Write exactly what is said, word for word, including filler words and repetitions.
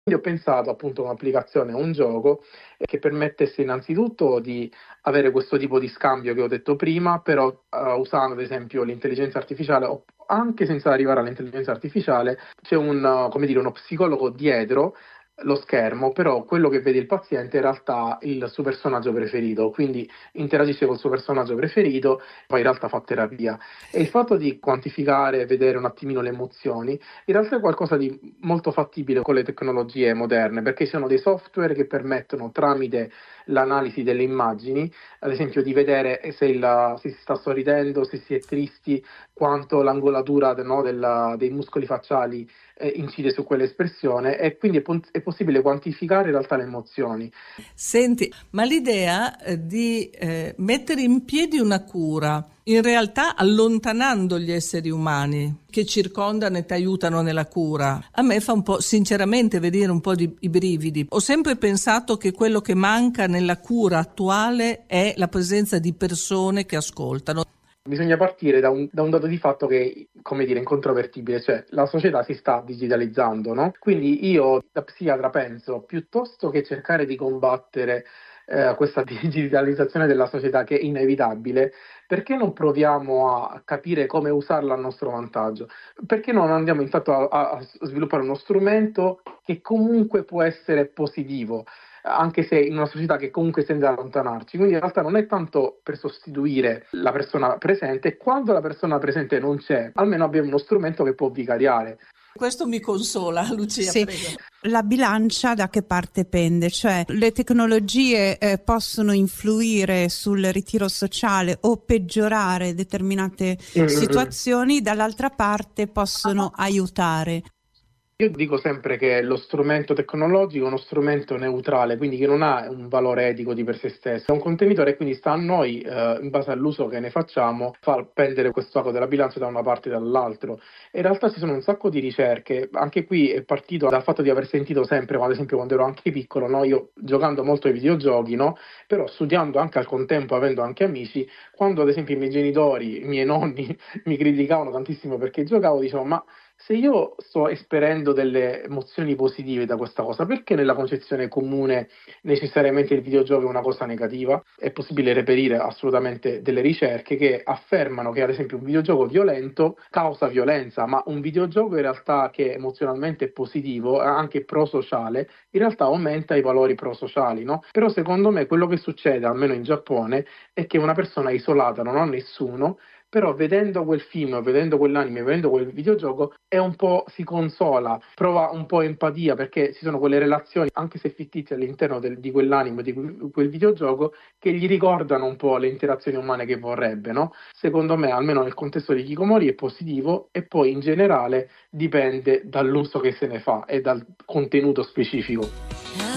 Quindi ho pensato appunto a un'applicazione, a un gioco eh, che permettesse innanzitutto di avere questo tipo di scambio che ho detto prima, però eh, usando ad esempio l'intelligenza artificiale o anche senza arrivare all'intelligenza artificiale, c'è un, eh, come dire, uno psicologo dietro lo schermo, però quello che vede il paziente è in realtà il suo personaggio preferito, quindi interagisce col suo personaggio preferito, poi in realtà fa terapia. E il fatto di quantificare, vedere un attimino le emozioni, in realtà è qualcosa di molto fattibile con le tecnologie moderne, perché ci sono dei software che permettono tramite l'analisi delle immagini, ad esempio di vedere se, il, se si sta sorridendo, se si è tristi, quanto l'angolatura no, della, dei muscoli facciali eh, incide su quell'espressione e quindi è, pon- è possibile quantificare in realtà le emozioni. Senti, ma l'idea eh, di eh, mettere in piedi una cura, in realtà allontanando gli esseri umani che circondano e ti aiutano nella cura, a me fa un po', sinceramente, vedere un po' di i brividi. Ho sempre pensato che quello che manca nella cura attuale è la presenza di persone che ascoltano. Bisogna partire da un, da un dato di fatto che, come dire, incontrovertibile, cioè la società si sta digitalizzando, no? Quindi io da psichiatra penso, piuttosto che cercare di combattere eh, questa digitalizzazione della società che è inevitabile, perché non proviamo a capire come usarla a nostro vantaggio? Perché non andiamo intanto a, a a sviluppare uno strumento che comunque può essere positivo? Anche se in una società che comunque tende ad allontanarci. Quindi in realtà non è tanto per sostituire la persona presente, quando la persona presente non c'è, almeno abbiamo uno strumento che può vicariare. Questo mi consola, Lucia, Sì, prego. la bilancia da che parte pende? Cioè le tecnologie eh, possono influire sul ritiro sociale o peggiorare determinate Mm-mm. situazioni, dall'altra parte possono aiutare. Io dico sempre che lo strumento tecnologico è uno strumento neutrale, quindi che non ha un valore etico di per sé stesso. È un contenitore e quindi sta a noi, eh, in base all'uso che ne facciamo, far pendere questo ago della bilancia da una parte e dall'altro. E in realtà ci sono un sacco di ricerche, anche qui è partito dal fatto di aver sentito sempre, ad esempio quando ero anche piccolo, no? Io giocando molto ai videogiochi, no? Però studiando anche al contempo, avendo anche amici, quando ad esempio i miei genitori, i miei nonni mi criticavano tantissimo perché giocavo, dicevo ma se io sto esperendo delle emozioni positive da questa cosa, perché nella concezione comune necessariamente il videogioco è una cosa negativa? È possibile reperire assolutamente delle ricerche che affermano che ad esempio un videogioco violento causa violenza, ma un videogioco in realtà che emozionalmente è positivo, anche prosociale, in realtà aumenta i valori prosociali, no? Però secondo me quello che succede, almeno in Giappone, è che una persona isolata non ha nessuno, però vedendo quel film, vedendo quell'anime, vedendo quel videogioco, è un po' si consola, prova un po' empatia perché ci sono quelle relazioni, anche se fittizie, all'interno del- di quell'anime, di quel, quel videogioco, che gli ricordano un po' le interazioni umane che vorrebbe, no? Secondo me, almeno nel contesto di Hikikomori, è positivo e poi in generale dipende dall'uso che se ne fa e dal contenuto specifico.